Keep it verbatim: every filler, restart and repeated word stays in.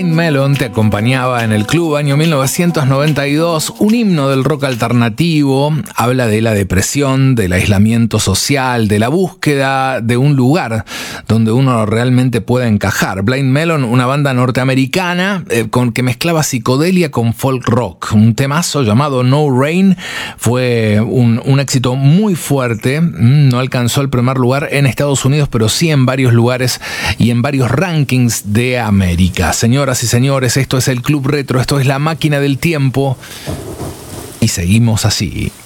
Blind Melon te acompañaba en el club, año mil novecientos noventa y dos, un himno del rock alternativo. Habla de la depresión, del aislamiento social, de la búsqueda de un lugar donde uno realmente pueda encajar. Blind Melon, una banda norteamericana eh, con que mezclaba psicodelia con folk rock. Un temazo llamado No Rain fue un, un éxito muy fuerte. No alcanzó el primer lugar en Estados Unidos, pero sí en varios lugares y en varios rankings de América. Señoras y señores, esto es el Club Retro, esto es la máquina del tiempo y seguimos así.